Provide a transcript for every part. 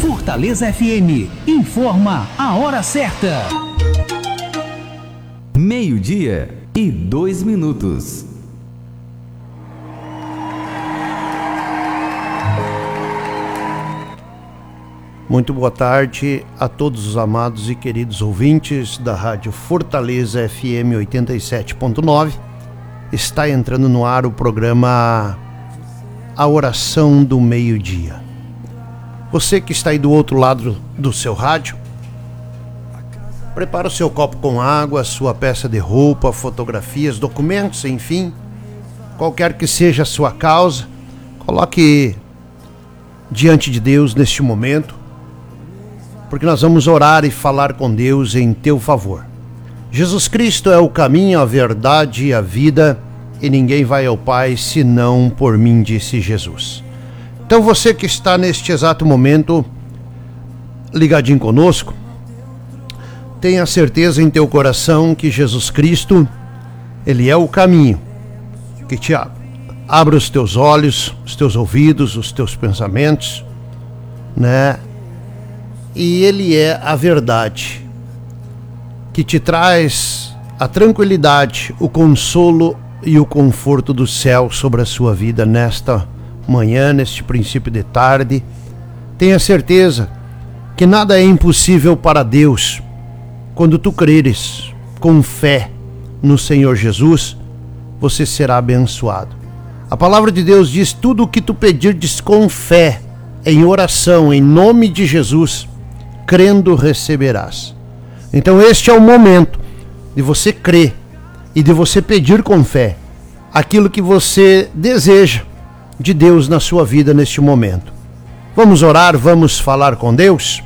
Fortaleza FM informa a hora certa. 12:02. Muito boa tarde a todos os amados e queridos ouvintes da Rádio Fortaleza FM 87.9. Está entrando no ar o programa A Oração do Meio-Dia. Você que está aí do outro lado do seu rádio, prepara o seu copo com água, sua peça de roupa, fotografias, documentos, enfim, qualquer que seja a sua causa, coloque diante de Deus neste momento, porque nós vamos orar e falar com Deus em teu favor. Jesus Cristo é o caminho, a verdade e a vida, e ninguém vai ao Pai senão por mim, disse Jesus. Então você que está neste exato momento ligadinho conosco, tenha certeza em teu coração que Jesus Cristo, Ele é o caminho que te abre os teus olhos, os teus ouvidos, os teus pensamentos, né? E Ele é a verdade que te traz a tranquilidade, o consolo e o conforto do céu sobre a sua vida nesta manhã, neste princípio de tarde. Tenha certeza que nada é impossível para Deus. Quando tu creres com fé no Senhor Jesus, você será abençoado. A palavra de Deus diz: tudo o que tu pedirdes com fé, em oração, em nome de Jesus, crendo receberás. Então este é o momento de você crer e de você pedir com fé aquilo que você deseja de Deus na sua vida neste momento. Vamos orar, vamos falar com Deus?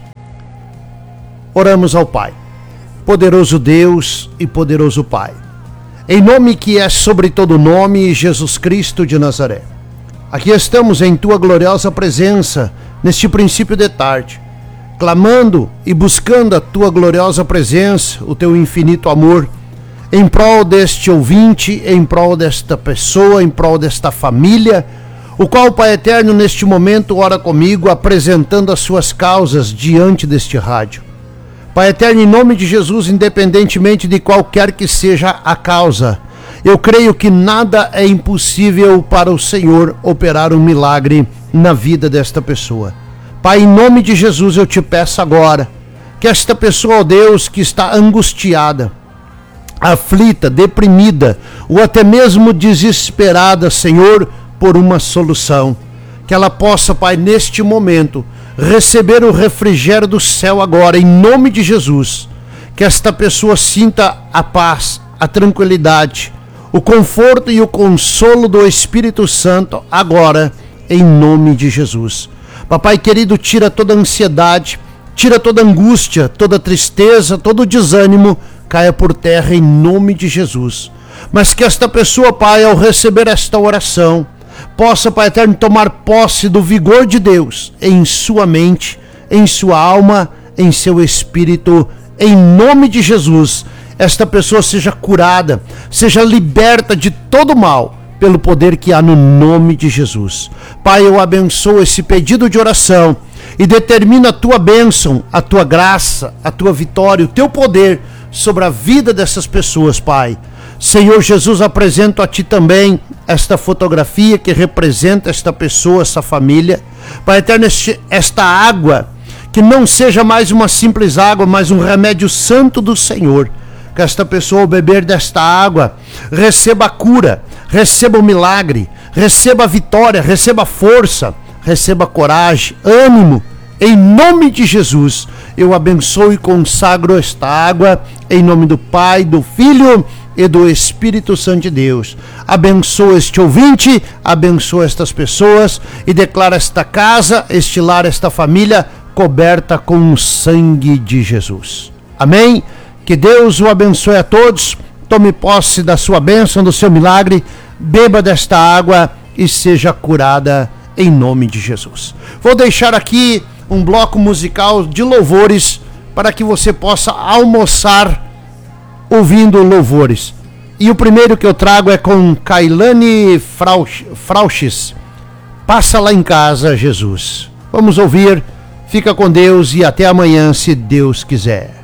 Oramos ao Pai. Poderoso Deus e poderoso Pai, em nome que é sobre todo nome, Jesus Cristo de Nazaré, aqui estamos em Tua gloriosa presença, neste princípio de tarde, clamando e buscando a Tua gloriosa presença, o Teu infinito amor, em prol deste ouvinte, em prol desta pessoa, em prol desta família, o qual, Pai Eterno, neste momento ora comigo, apresentando as suas causas diante deste rádio. Pai Eterno, em nome de Jesus, independentemente de qualquer que seja a causa, eu creio que nada é impossível para o Senhor operar um milagre na vida desta pessoa. Pai, em nome de Jesus, eu te peço agora que esta pessoa, ó Deus, que está angustiada, aflita, deprimida, ou até mesmo desesperada, Senhor, por uma solução, que ela possa, Pai, neste momento, receber o refrigério do céu agora, em nome de Jesus, que esta pessoa sinta a paz, a tranquilidade, o conforto e o consolo do Espírito Santo agora, em nome de Jesus. Papai querido, tira toda ansiedade, tira toda angústia, toda tristeza, todo desânimo, caia por terra em nome de Jesus. Mas que esta pessoa, Pai, ao receber esta oração, possa, Pai Eterno, tomar posse do vigor de Deus em sua mente, em sua alma, em seu espírito, em nome de Jesus. Esta pessoa seja curada, seja liberta de todo mal, pelo poder que há no nome de Jesus. Pai, eu abençoo esse pedido de oração e determino a Tua bênção, a Tua graça, a Tua vitória, o Teu poder sobre a vida dessas pessoas, Pai. Senhor Jesus, apresento a Ti também esta fotografia que representa esta pessoa, essa família. Pai Eterno, esta água, que não seja mais uma simples água, mas um remédio santo do Senhor. Que esta pessoa, ao beber desta água, receba a cura, receba o milagre, receba a vitória, receba a força, receba a coragem, ânimo. Em nome de Jesus, eu abençoo e consagro esta água, em nome do Pai, do Filho e do Espírito Santo de Deus. Abençoa este ouvinte, abençoa estas pessoas e declara esta casa, este lar, esta família coberta com o sangue de Jesus. Amém? Que Deus o abençoe a todos. Tome posse da sua bênção, do seu milagre, beba desta água e seja curada em nome de Jesus. Vou deixar aqui um bloco musical de louvores para que você possa almoçar ouvindo louvores. E o primeiro que eu trago é com Kailane Frauches. Passa lá em casa, Jesus. Vamos ouvir Fica com Deus e até amanhã, se Deus quiser.